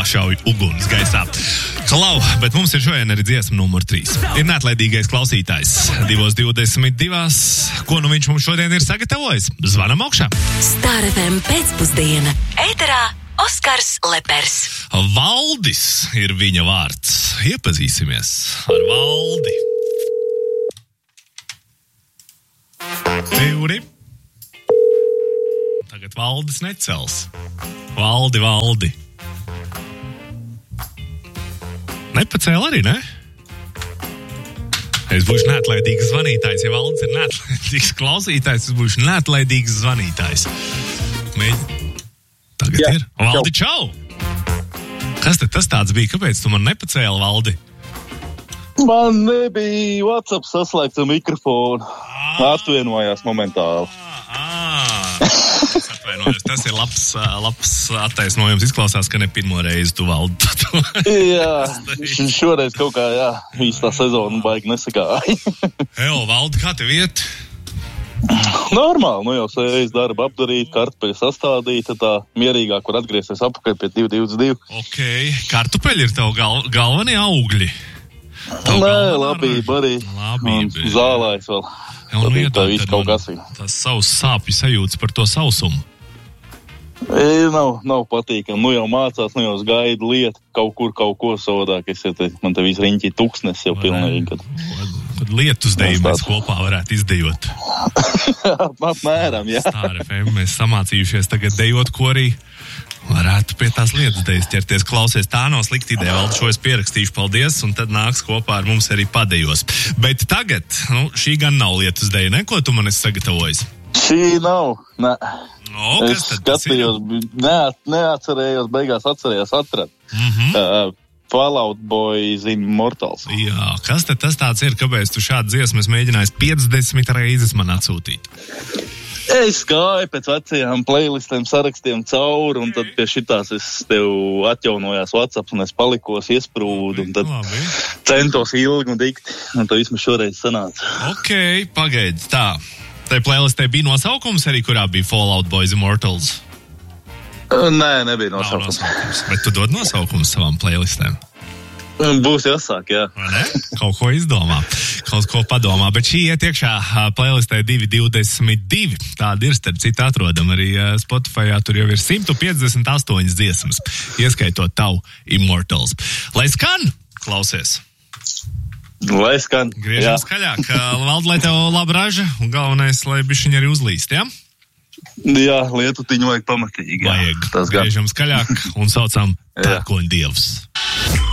jāšauj uguns gaisā. Klau, bet mums ir šodien arī dziesma numur 3. Ir neatlaidīgais klausītājs 2:22. Ko nu viņš mums šodien ir sagatavojis? Zvanam augšā. Star FM pēcpusdiena. Ēterā Oskars Lepers. Valdis ir viņa vārds. Iepazīsimies ar Valdi. Teuri. Tagad Valdis necels. Valdi. Nepacēl arī, ne? Es būšu neatlaidīgs zvanītājs. Ja Valdis ir neatlaidīgs klausītājs, es būšu neatlaidīgs zvanītājs. Tagad ir. Valdi, čau! Kas te tas tāds bija? Kāpēc tu man nepacēli, Valdi? Man nebija WhatsApp saslēgts ar mikrofonu. Atvienojās momentāli. Es atvainojos. Tas ir labs attaisnojums. Izklausās, ka ne pirmo reizi tu Valdi. Jā, šoreiz kaut kā, īstā sezona baigi nesagāja. Valdi, kā tev iet? Normāli, jau sējas darba apdarīt, kartupeļi sastādīt, tā mierīgāk var atgriezties apakaļ pie 222. Ok, kartupeļi ir tev galvenie augļi. Nē, labība arī. Zālājs vēl. Tā visu kaut gasī. Tas savs sāpju sajūtas par to sausumu. Nav patīkami. Jau mācās, jau gaida lietu, kaut ko savādāk. Man te viss riņķī tuksnes jau pilnīgi. Kad lietus deju mēs kopā varētu izdejot. Apmēram, jā. Star FM mēs samācījušies tagad dejot korī. Varētu pie tās lietas dejas ķerties. Klausies, tā nav slikta ideja. Valdi, šo es pierakstīšu, paldies, un tad nāks kopā ar mums arī padejos. Bet tagad, šī gan nav lietus deja, ne? Ko tu man esi sagatavojis? Šī nav, ne. Es skatījos, neatcerējos, beigās atcerējos atrast. Fallout Boy Immortals. Jā, kas tad tas tāds ir? Kāpēc tu šādu dziesmu mēģinājis 50 reizes man atsūtīt? Es gāju pēc vecajām playlistēm, sarakstiem cauri, un tad pie šitās es tev atjaunojās WhatsApp, un es palikos, iesprūdu, un tad centos ilgi un dikti, un tad vismaz šoreiz sanāca. Ok, pagaidi, tā. Tai playlistē bija nosaukums arī, kurā bija Fallout Boy Immortals? Nē, nebija nosaukums. Bet tu dod nosaukums savām playlistēm? Būs jāsāk, jā. Vai ne? Kaut ko izdomā, kaut ko padomā. Bet šī iet iekšā playlistē 2:22. Tāda ir, starp citu, atrodama arī Spotifyā. Tur jau ir 158 dziesmas, ieskaitot tavu Immortals. Lai skan, klausies! Lai skan, griežam skaļāk. Valdi, lai tev laba raža, un galvenais, lai bišķiņ arī uzlīst, ja? Jā, lietutiņu vajag pamatīgi. Vajag. Griežam skaļāk un saucam Tērkoņdievs.